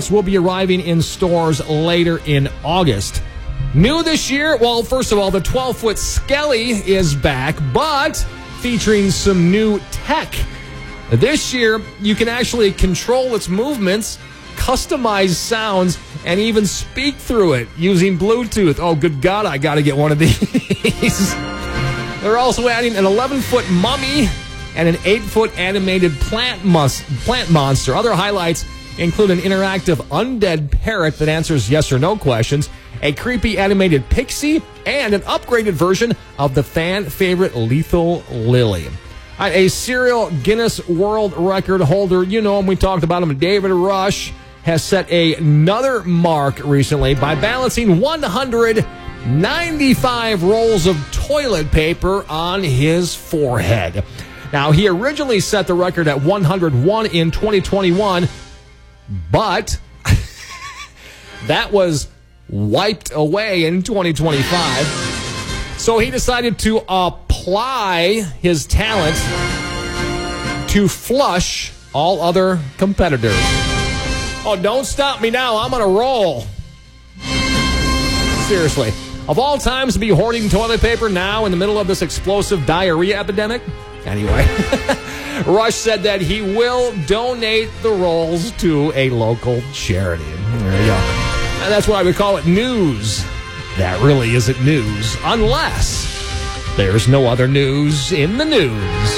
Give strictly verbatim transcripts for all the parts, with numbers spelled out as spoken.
products will be arriving in stores later in August. New this year, well, first of all, the twelve-foot Skelly is back, but featuring some new tech. This year, you can actually control its movements, customize sounds, and even speak through it using Bluetooth. Oh, good God, I got to get one of these. They're also adding an eleven-foot mummy and an eight-foot animated plant, mus- plant monster. Other highlights include an interactive undead parrot that answers yes or no questions, a creepy animated pixie, and an upgraded version of the fan-favorite Lethal Lily. Right, a serial Guinness World Record holder, you know him, we talked about him, David Rush, has set a, another mark recently by balancing one hundred ninety-five rolls of toilet paper on his forehead. Now, he originally set the record at one hundred one in twenty twenty-one, but that was wiped away in twenty twenty-five. So he decided to apply his talent to flush all other competitors. Oh, don't stop me now. I'm on a roll. Seriously. Of all times to be hoarding toilet paper now in the middle of this explosive diarrhea epidemic? Anyway, Rush said that he will donate the rolls to a local charity. There you go. And that's why we call it news. That really isn't news, unless there's no other news in the news.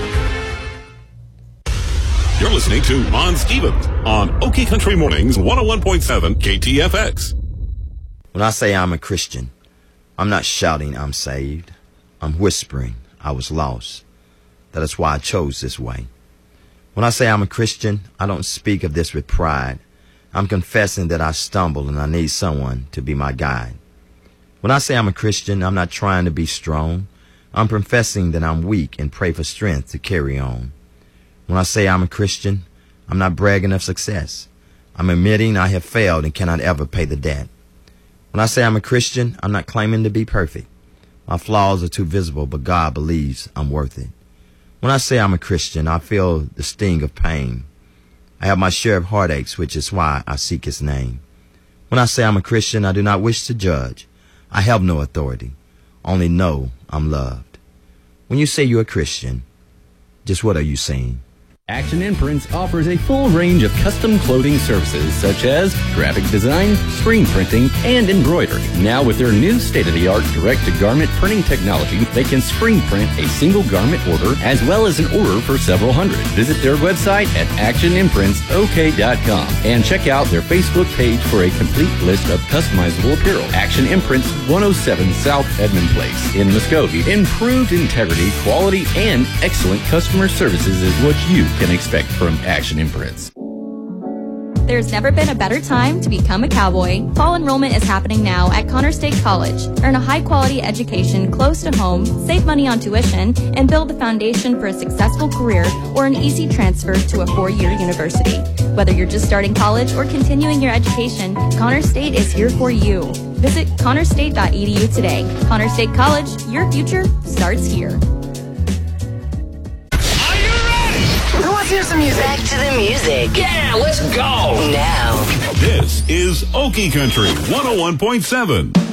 You're listening to On Stevens on Okie Country Mornings one oh one point seven K T F X. When I say I'm a Christian, I'm not shouting I'm saved. I'm whispering I was lost. That is why I chose this way. When I say I'm a Christian, I don't speak of this with pride. I'm confessing that I stumble and I need someone to be my guide. When I say I'm a Christian, I'm not trying to be strong. I'm confessing that I'm weak and pray for strength to carry on. When I say I'm a Christian, I'm not bragging of success. I'm admitting I have failed and cannot ever pay the debt. When I say I'm a Christian, I'm not claiming to be perfect. My flaws are too visible, but God believes I'm worth it. When I say I'm a Christian, I feel the sting of pain. I have my share of heartaches, which is why I seek his name. When I say I'm a Christian, I do not wish to judge. I have no authority, only know I'm loved. When you say you're a Christian, just what are you saying? Action Imprints offers a full range of custom clothing services such as graphic design, screen printing, and embroidery. Now with their new state-of-the-art direct-to-garment printing technology, they can screen print a single garment order as well as an order for several hundred. Visit their website at action imprints o k dot com and check out their Facebook page for a complete list of customizable apparel. Action Imprints, one oh seven South Edmond Place in Muskogee. Improved integrity, quality, and excellent customer services is what you can expect from Action Imprints. There's never been a better time to become a cowboy. Fall enrollment is happening now at Connor State College. Earn a high-quality education close to home, save money on tuition, and build the foundation for a successful career or an easy transfer to a four-year university. Whether you're just starting college or continuing your education, Connor State is here for you. Visit connor state dot e d u today. Connor State College, your future starts here. Let's hear some music. Back to the music. Yeah, let's go. Now. This is Okie Country one oh one point seven.